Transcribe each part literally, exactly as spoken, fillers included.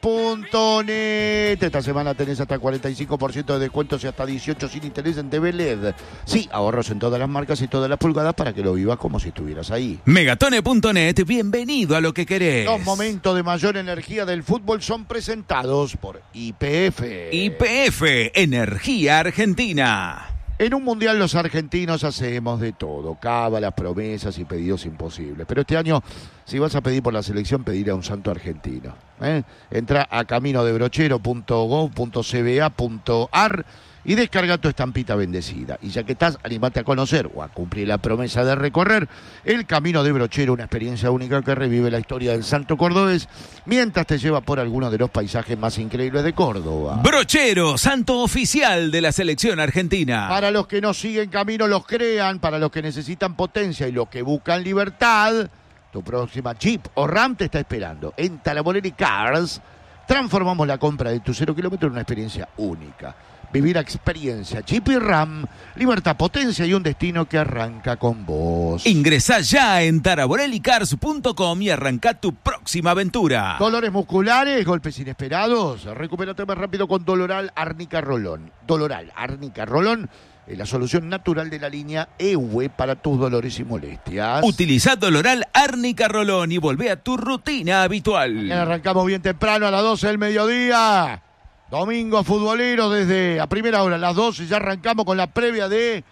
punto net. Esta semana tenés hasta cuarenta y cinco por ciento de descuentos y hasta dieciocho sin interés en T V L E D. Sí, ahorros en todas las marcas y todas las pulgadas para que lo vivas como si estuvieras ahí. Megatone punto net, bienvenido a lo que querés. Los momentos de mayor energía del fútbol son presentados por Y P F. Y P F, Energía Argentina. En un mundial los argentinos hacemos de todo, cábalas, promesas y pedidos imposibles. Pero este año, si vas a pedir por la selección, pediré a un santo argentino. ¿eh? Entra a camino de brochero punto gov punto c b a punto a r y descarga tu estampita bendecida. Y ya que estás, animate a conocer o a cumplir la promesa de recorrer el Camino de Brochero, una experiencia única que revive la historia del santo cordobés mientras te lleva por algunos de los paisajes más increíbles de Córdoba. Brochero, santo oficial de la selección argentina. Para los que no siguen camino, los crean, para los que necesitan potencia y los que buscan libertad, tu próxima Jeep o Ram te está esperando. En Talaborelli Cars transformamos la compra de tu cero kilómetro en una experiencia única. Vivir experiencia, Jeep y Ram, libertad, potencia y un destino que arranca con vos. Ingresá ya en taraborelli cars punto com y arrancá tu próxima aventura. Dolores musculares, golpes inesperados, recupérate más rápido con Doloral Árnica Rolón. Doloral Árnica Rolón es la solución natural de la línea E U E para tus dolores y molestias. Utilizá Doloral Árnica Rolón y volvé a tu rutina habitual. Mañana arrancamos bien temprano a las doce del mediodía. Domingo futbolero desde a primera hora, a las doce, ya arrancamos con la previa de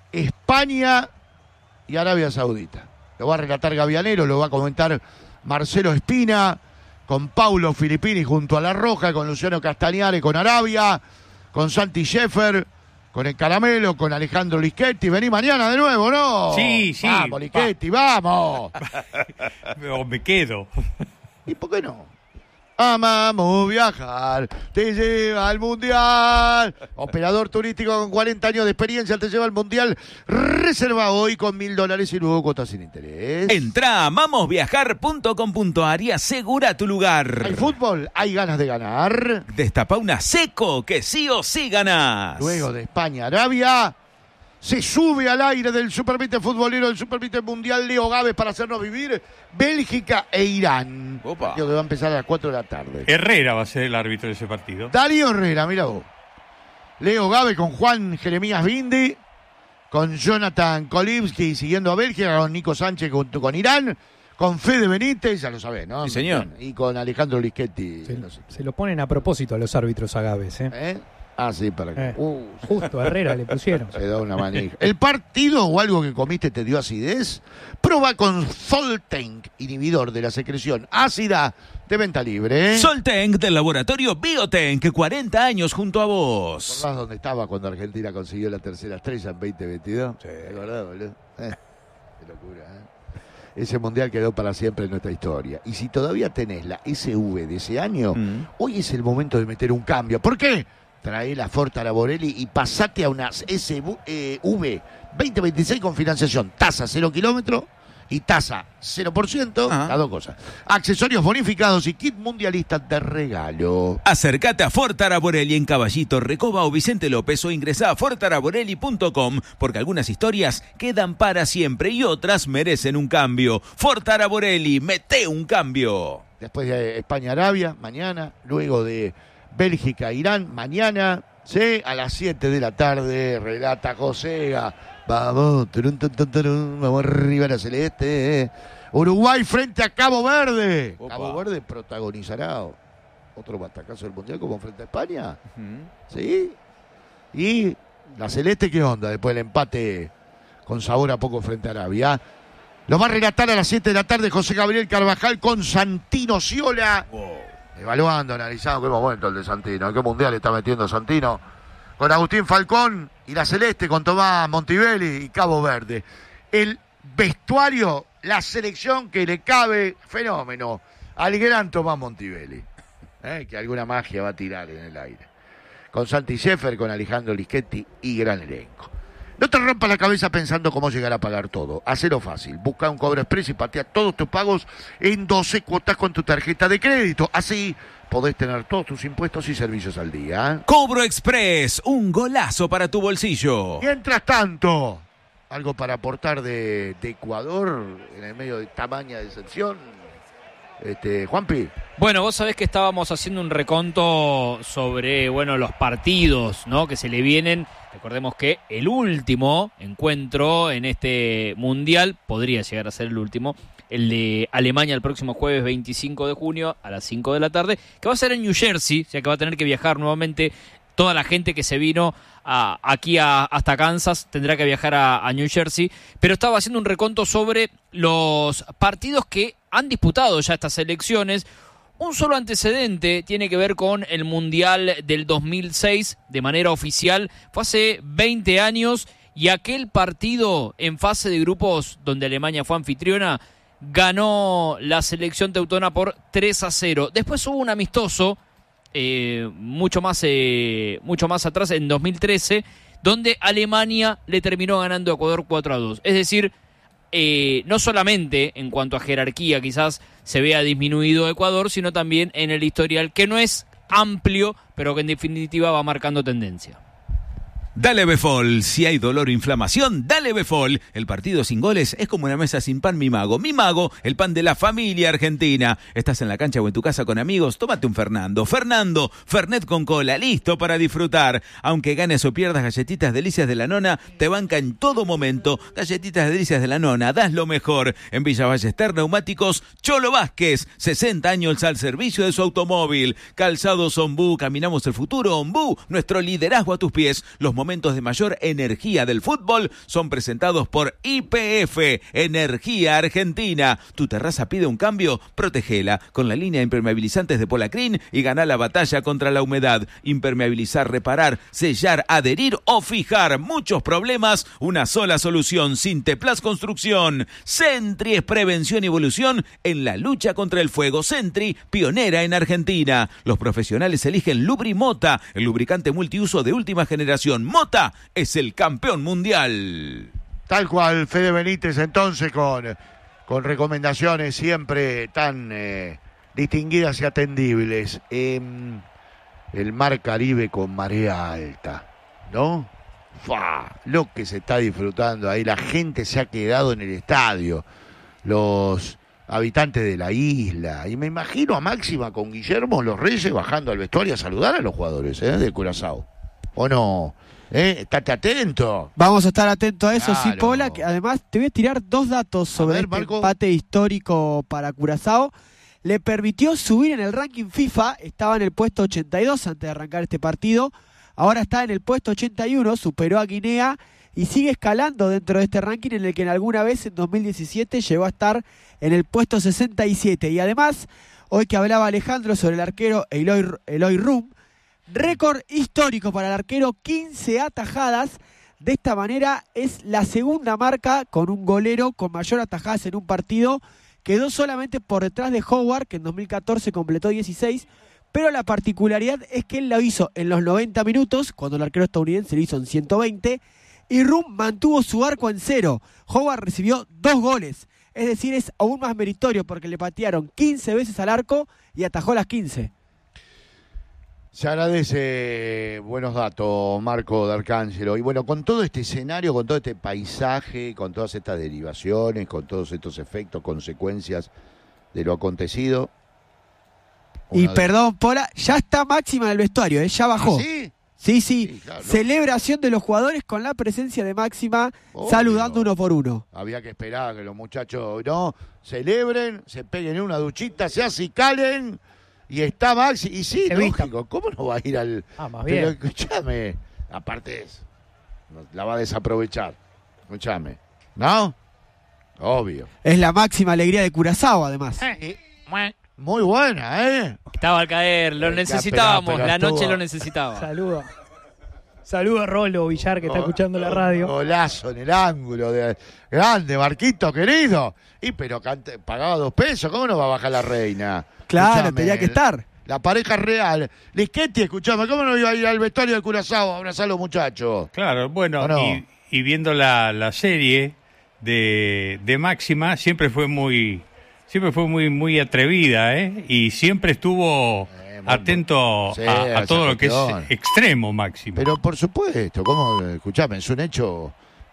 España y Arabia Saudita. Lo va a relatar Gavianero, lo va a comentar Marcelo Espina, con Paulo Filippini junto a La Roja, con Luciano Castagnare, con Arabia, con Santi Sheffer, con el Caramelo, con Alejandro Lischetti. Vení mañana de nuevo, ¿no? Sí, sí. Vamos, Lischetti, vamos. O me quedo. ¿Y por qué no? Amamos viajar, te lleva al Mundial. Operador turístico con cuarenta años de experiencia te lleva al Mundial. Reserva hoy con mil dólares y luego cuotas sin interés. Entrá a amamos viajar punto com punto a r y asegura tu lugar. ¿Hay fútbol? ¿Hay ganas de ganar? Destapá una seco que sí o sí ganás. Luego de España-Arabia, se sube al aire del Supervite futbolero, del Supervite mundial Leo Gávez para hacernos vivir Bélgica e Irán. Opa. Que va a empezar a las cuatro de la tarde. Herrera va a ser el árbitro de ese partido. Darío Herrera, mira vos. Leo Gávez con Juan Jeremías Bindi, con Jonathan Kolibski siguiendo a Bélgica, con Nico Sánchez junto con Irán, con Fede Benítez, ya lo sabés, ¿no? Sí, señor. Y con Alejandro Lischetti. Se, no sé. se lo ponen a propósito a los árbitros agaves, ¿eh? ¿Eh? Ah, sí, para que... Eh, Uh, Justo a Herrera le pusieron. se da una manija. ¿El partido o algo que comiste te dio acidez? Prueba con Soltank, inhibidor de la secreción ácida, de venta libre. Soltank del laboratorio Biotank, cuarenta años junto a vos. ¿Recordás dónde estaba cuando Argentina consiguió la tercera estrella en veinte veintidós? Sí. ¿De verdad, boludo? Eh, qué locura, ¿eh? Ese mundial quedó para siempre en nuestra historia. Y si todavía tenés la S V de ese año, Mm. hoy es el momento de meter un cambio. ¿Por qué? Trae la Ford Taraborelli y pasate a una S V veinte veintiséis con financiación. Tasa cero kilómetro y tasa cero por ciento. Ajá. Las dos cosas. Accesorios bonificados y kit mundialista de regalo. Acércate a Ford Taraborelli en Caballito, Recoba o Vicente López o ingresá a ford taraborelli punto com porque algunas historias quedan para siempre y otras merecen un cambio. Ford Taraborelli, mete un cambio. Después de España-Arabia, mañana. Luego de Bélgica-Irán, mañana. Sí, a las siete de la tarde, relata Josega. Vamos, turun, turun, turun, turun, vamos arriba a la celeste. Uruguay frente a Cabo Verde. Opa. Cabo Verde protagonizará otro batacazo del Mundial como frente a España. ¿Sí? ¿Y la celeste qué onda después del empate con sabor a poco frente a Arabia? Lo va a relatar a las siete de la tarde José Gabriel Carvajal con Santino Ciola. Evaluando, analizando qué momento el de Santino, qué mundial está metiendo Santino. Con Agustín Falcón y la celeste con Tomás Montivelli y Cabo Verde. El vestuario, la selección que le cabe, fenómeno, al gran Tomás Montivelli. ¿Eh? Que alguna magia va a tirar en el aire. Con Santi Sheffer, con Alejandro Lischetti y gran elenco. No te rompas la cabeza pensando cómo llegar a pagar todo. Hacelo fácil. Busca un Cobro Express y patea todos tus pagos en doce cuotas con tu tarjeta de crédito. Así podés tener todos tus impuestos y servicios al día. Cobro Express, un golazo para tu bolsillo. Mientras tanto, algo para aportar de, de Ecuador en el medio de tamaña decepción. Este, Juanpi. Bueno, vos sabés que estábamos haciendo un reconto sobre, bueno, los partidos, ¿no?, que se le vienen. Recordemos que el último encuentro en este mundial podría llegar a ser el último, el de Alemania el próximo jueves veinticinco de junio a las cinco de la tarde, que va a ser en New Jersey, o sea que va a tener que viajar nuevamente. Toda la gente que se vino a, aquí a, hasta Kansas tendrá que viajar a, a New Jersey, pero estaba haciendo un reconto sobre los partidos que han disputado ya estas selecciones. Un solo antecedente tiene que ver con el Mundial del dos mil seis, de manera oficial, fue hace veinte años, y aquel partido en fase de grupos donde Alemania fue anfitriona, ganó la selección teutona por tres a cero. Después hubo un amistoso, Eh, mucho más eh, mucho más atrás, en dos mil trece, donde Alemania le terminó ganando a Ecuador cuatro a dos. Es decir, eh, no solamente en cuanto a jerarquía quizás se vea disminuido Ecuador, sino también en el historial, que no es amplio, pero que en definitiva va marcando tendencia. Dale Befol, si hay dolor o inflamación, dale Befol. El partido sin goles es como una mesa sin pan, mi mago. Mi mago, el pan de la familia argentina. Estás en la cancha o en tu casa con amigos, tómate un Fernando. Fernando, Fernet con cola, listo para disfrutar. Aunque ganes o pierdas, Galletitas Delicias de la Nona te banca en todo momento. Galletitas Delicias de la Nona, das lo mejor. En Villa Ballester, Neumáticos Cholo Vázquez, sesenta años al servicio de su automóvil. Calzados Ombú, caminamos el futuro. Ombú, nuestro liderazgo a tus pies. Los momentos de mayor energía del fútbol son presentados por Y P F, Energía Argentina. Tu terraza pide un cambio, protégela con la línea de impermeabilizantes de Polacrin y gana la batalla contra la humedad. Impermeabilizar, reparar, sellar, adherir o fijar. Muchos problemas, una sola solución. Sinteplas Construcción. Sentry es prevención y evolución en la lucha contra el fuego. Sentry, pionera en Argentina. Los profesionales eligen Lubrimota, el lubricante multiuso de última generación. Mota es el campeón mundial. Tal cual, Fede Benítez, entonces, con, con recomendaciones siempre tan eh, distinguidas y atendibles. Eh, el Mar Caribe con marea alta, ¿no? ¡Fua! Lo que se está disfrutando ahí, la gente se ha quedado en el estadio, los habitantes de la isla, y me imagino a Máxima con Guillermo Los Reyes bajando al vestuario a saludar a los jugadores ¿eh? de Curazao. ¿O no? ¿Eh? Estate atento. Vamos a estar atentos a eso, Claro. sí, Pola. Que además te voy a tirar dos datos sobre ver, este Marco. empate histórico para Curazao. Le permitió subir en el ranking FIFA, estaba en el puesto ochenta y dos antes de arrancar este partido. Ahora está en el puesto ochenta y uno, superó a Guinea y sigue escalando dentro de este ranking en el que en alguna vez en dos mil diecisiete llegó a estar en el puesto sesenta y siete. Y además, hoy que hablaba Alejandro sobre el arquero Eloy, Eloy Rum, récord histórico para el arquero, quince atajadas. De esta manera es la segunda marca con un golero con mayor atajadas en un partido. Quedó solamente por detrás de Howard, que en dos mil catorce completó dieciséis, pero la particularidad es que él lo hizo en los noventa minutos, cuando el arquero estadounidense lo hizo en ciento veinte, y Rum mantuvo su arco en cero. Howard recibió dos goles, es decir, es aún más meritorio porque le patearon quince veces al arco y atajó las quince. Se agradece, buenos datos, Marco D'Arcángelo. Y bueno, con todo este escenario, con todo este paisaje, con todas estas derivaciones, con todos estos efectos, consecuencias de lo acontecido. Y de... perdón, Pola, ya está Máxima en el vestuario, ¿eh? Ya bajó. ¿Ah, sí? Sí, sí. Sí, claro, no. Celebración de los jugadores con la presencia de Máxima, Obvio. saludando uno por uno. Había que esperar a que los muchachos no celebren, se peguen una duchita, se acicalen. Y está Maxi, y sí, Se lógico, vistan. ¿cómo no va a ir al...? Ah, más Pero bien. escúchame, aparte es, la va a desaprovechar, escúchame, ¿no? Obvio. Es la máxima alegría de Curazao, además. Muy buena, ¿eh? Estaba al caer, lo Eh, necesitábamos, pero- pero la noche estuvo- lo necesitaba. Saludo. Saludo a Rolo Villar, que está escuchando la radio. Golazo en el ángulo, de grande, Marquito querido. Y pero cante- pagaba dos pesos, ¿cómo no va a bajar la reina? Claro, Escuchame, tenía que estar. La pareja real. Lisquetti, escuchame, ¿cómo no iba a ir al vestuario de Curazao a abrazar a los muchachos? Claro, bueno, ¿O no? y, y viendo la, la serie de, de Máxima, siempre fue muy siempre fue muy muy atrevida, ¿eh? Y siempre estuvo Eh, muy- atento sí, a, a a esa todo lo que es cuestión. extremo Máxima. Pero por supuesto, ¿cómo? Escuchame, es un hecho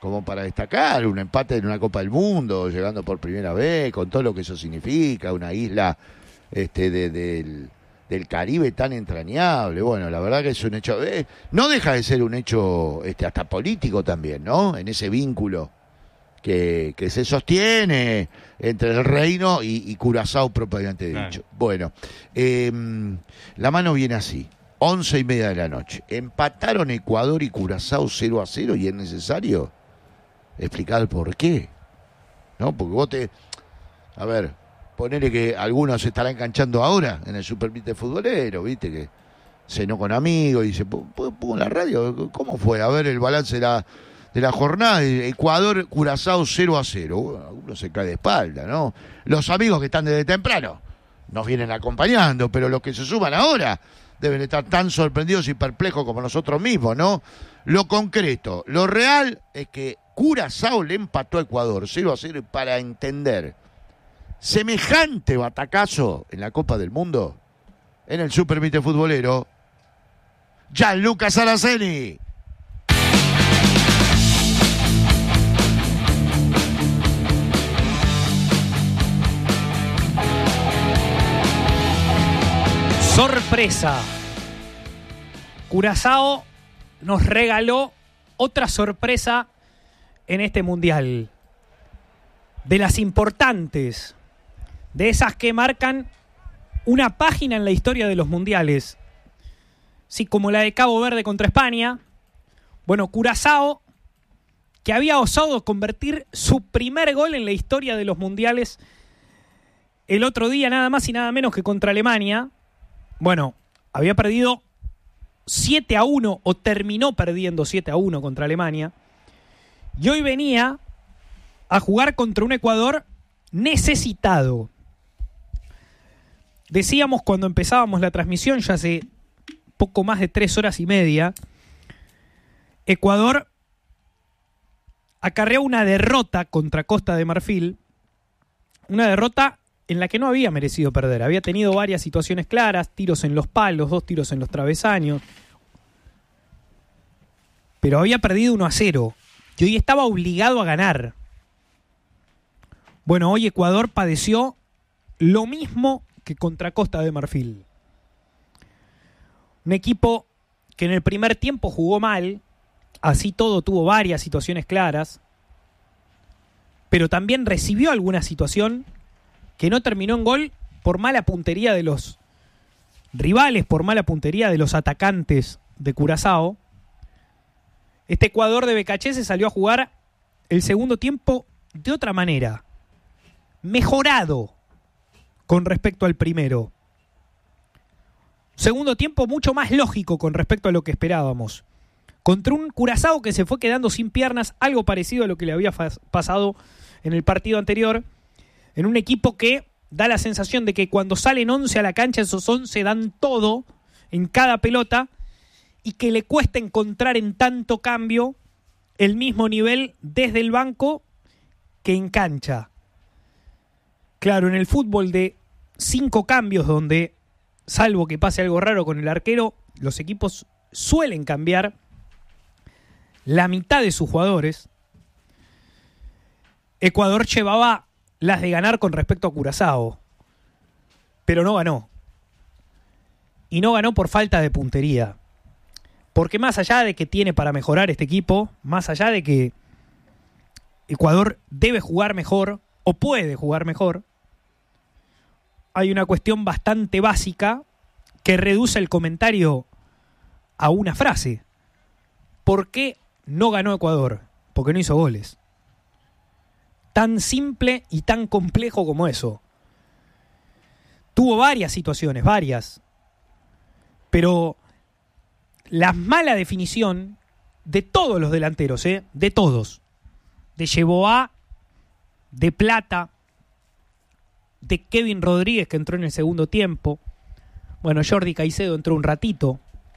como para destacar, un empate en una Copa del Mundo, llegando por primera vez, con todo lo que eso significa, una isla este de, del, del Caribe tan entrañable. Bueno, la verdad que es un hecho, eh, no deja de ser un hecho este hasta político también, ¿no? En ese vínculo que, que se sostiene entre el reino y, y Curazao propiamente dicho. Claro. Bueno, eh, la mano viene así. Once y media de la noche. Empataron Ecuador y Curazao cero a cero y es necesario explicar el por qué. ¿No? Porque vos te... A ver, ponele que algunos se estarán enganchando ahora en el Supervite futbolero, ¿viste? Que cenó con amigos y dice, pongo en la radio, ¿cómo fue? A ver el balance de la, de la jornada. Ecuador, Curazao cero a cero. Bueno, uno se cae de espalda, ¿no? Los amigos que están desde temprano nos vienen acompañando, pero los que se suman ahora deben estar tan sorprendidos y perplejos como nosotros mismos, ¿no? Lo concreto, lo real es que Curazao le empató a Ecuador cero a cero y para entender semejante batacazo en la Copa del Mundo, en el Supervite futbolero, Gianluca Saraceni. Sorpresa. Curazao nos regaló otra sorpresa en este mundial. De las importantes, de esas que marcan una página en la historia de los mundiales. Sí, como la de Cabo Verde contra España. Bueno, Curazao, que había osado convertir su primer gol en la historia de los mundiales el otro día, nada más y nada menos que contra Alemania. Bueno, había perdido siete a uno o terminó perdiendo siete a uno contra Alemania. Y hoy venía a jugar contra un Ecuador necesitado. Decíamos cuando empezábamos la transmisión, ya hace poco más de tres horas y media, Ecuador acarreó una derrota contra Costa de Marfil, una derrota en la que no había merecido perder. Había tenido varias situaciones claras, tiros en los palos, dos tiros en los travesaños, pero había perdido uno a cero y hoy estaba obligado a ganar. Bueno, hoy Ecuador padeció lo mismo que contra Costa de Marfil. Un equipo que en el primer tiempo jugó mal, así todo tuvo varias situaciones claras, pero también recibió alguna situación que no terminó en gol por mala puntería de los rivales, por mala puntería de los atacantes de Curazao. Este Ecuador de Becachese salió a jugar el segundo tiempo de otra manera, mejorado con respecto al primero. Segundo tiempo mucho más lógico con respecto a lo que esperábamos. Contra un Curazao que se fue quedando sin piernas, algo parecido a lo que le había fa- pasado en el partido anterior, en un equipo que da la sensación de que cuando salen once a la cancha, esos once dan todo en cada pelota y que le cuesta encontrar en tanto cambio el mismo nivel desde el banco que en cancha. Claro, en el fútbol de cinco cambios donde, salvo que pase algo raro con el arquero, los equipos suelen cambiar la mitad de sus jugadores. Ecuador llevaba las de ganar con respecto a Curazao, pero no ganó. Y no ganó por falta de puntería. Porque más allá de que tiene para mejorar este equipo, más allá de que Ecuador debe jugar mejor, o puede jugar mejor, hay una cuestión bastante básica que reduce el comentario a una frase. ¿Por qué no ganó Ecuador? Porque no hizo goles. Tan simple y tan complejo como eso. Tuvo varias situaciones, varias. Pero la mala definición de todos los delanteros, ¿eh? De todos. De Yeboah, de Plata, de Kevin Rodríguez, que entró en el segundo tiempo. Bueno, Jordi Caicedo entró un ratito.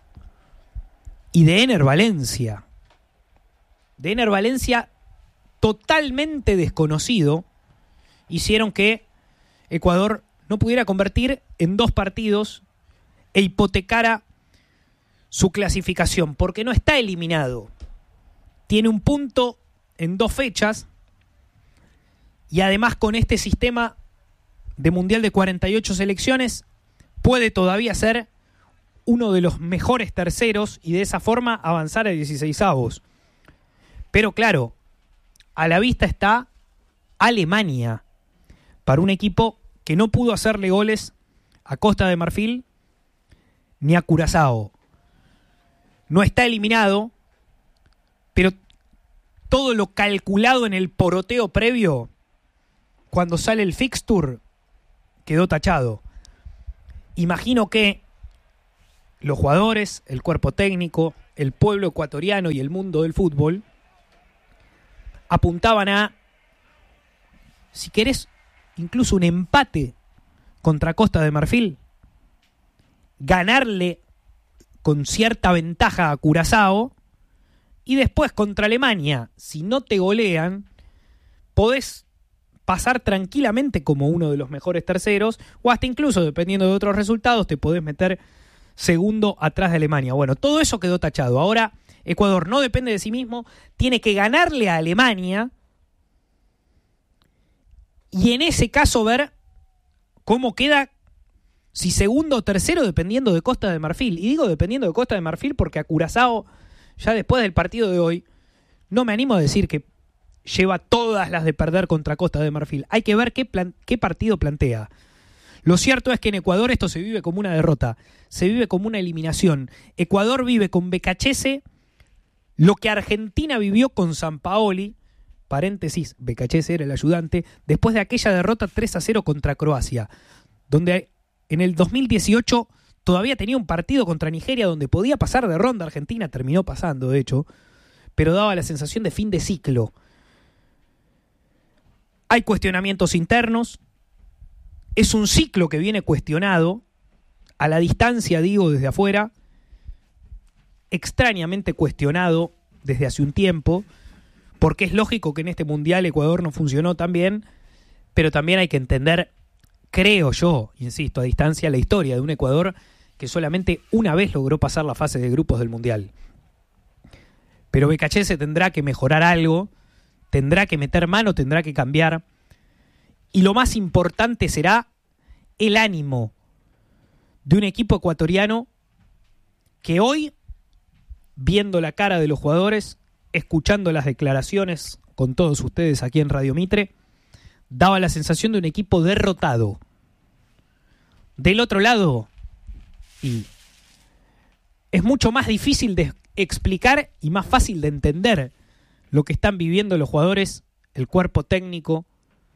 Y de Ener Valencia. De Ener Valencia, totalmente desconocido, hicieron que Ecuador no pudiera convertir en dos partidos e hipotecara su clasificación, porque no está eliminado. Tiene un punto en dos fechas y además con este sistema de Mundial de cuarenta y ocho selecciones puede todavía ser uno de los mejores terceros y de esa forma avanzar a dieciseisavos. Pero claro, a la vista está Alemania, para un equipo que no pudo hacerle goles a Costa de Marfil ni a Curazao. No está eliminado, pero todo lo calculado en el poroteo previo, cuando sale el fixture, quedó tachado. Imagino que los jugadores, el cuerpo técnico, el pueblo ecuatoriano y el mundo del fútbol apuntaban a, si querés, incluso un empate contra Costa de Marfil, ganarle con cierta ventaja a Curazao y después contra Alemania, si no te golean, podés pasar tranquilamente como uno de los mejores terceros o hasta incluso, dependiendo de otros resultados, te podés meter segundo atrás de Alemania. Bueno, todo eso quedó tachado. Ahora Ecuador no depende de sí mismo, tiene que ganarle a Alemania y en ese caso ver cómo queda, si segundo o tercero, dependiendo de Costa de Marfil. Y digo dependiendo de Costa de Marfil porque a Curazao, ya después del partido de hoy, no me animo a decir que lleva todas las de perder contra Costa de Marfil. Hay que ver qué, plan- qué partido plantea. Lo cierto es que en Ecuador esto se vive como una derrota, se vive como una eliminación. Ecuador vive con Becachese lo que Argentina vivió con Sampaoli, paréntesis, Becachese era el ayudante, después de aquella derrota tres a cero contra Croacia, donde en el dos mil dieciocho todavía tenía un partido contra Nigeria donde podía pasar de ronda. Argentina terminó pasando, de hecho, pero daba la sensación de fin de ciclo. Hay cuestionamientos internos, es un ciclo que viene cuestionado, a la distancia, digo, desde afuera, extrañamente cuestionado desde hace un tiempo, porque es lógico que en este Mundial Ecuador no funcionó tan bien, pero también hay que entender, creo yo, insisto, a distancia, la historia de un Ecuador que solamente una vez logró pasar la fase de grupos del Mundial. Pero Becachese tendrá que mejorar algo, tendrá que meter mano, tendrá que cambiar, y lo más importante será el ánimo de un equipo ecuatoriano que hoy, viendo la cara de los jugadores, escuchando las declaraciones con todos ustedes aquí en Radio Mitre, daba la sensación de un equipo derrotado. Del otro lado, y es mucho más difícil de explicar y más fácil de entender lo que están viviendo los jugadores, el cuerpo técnico,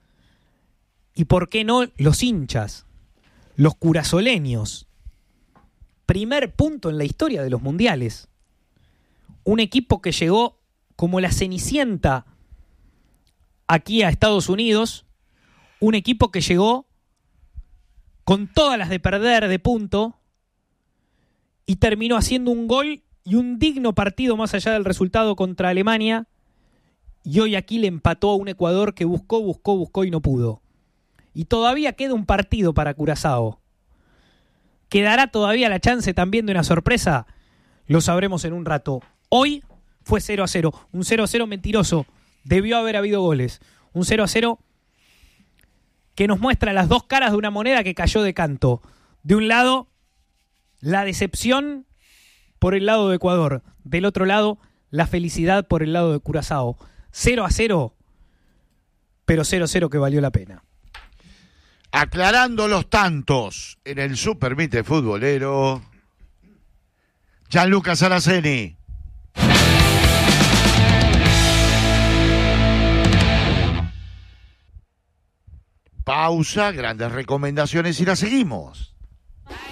y por qué no los hinchas, los curazoleños. Primer punto en la historia de los mundiales. Un equipo que llegó como la Cenicienta aquí a Estados Unidos, un equipo que llegó con todas las de perder de punto y terminó haciendo un gol y un digno partido más allá del resultado contra Alemania, y hoy aquí le empató a un Ecuador que buscó, buscó, buscó y no pudo. Y todavía queda un partido para Curazao. ¿Quedará todavía la chance también de una sorpresa? Lo sabremos en un rato. Hoy fue cero a cero, un cero a cero mentiroso. Debió haber habido goles. Un cero a cero que nos muestra las dos caras de una moneda que cayó de canto. De un lado, la decepción por el lado de Ecuador. Del otro lado, la felicidad por el lado de Curazao. cero a cero, pero cero a cero que valió la pena. Aclarando los tantos en el Super Mitre futbolero, Gianluca Saraceni. Pausa, grandes recomendaciones y la seguimos.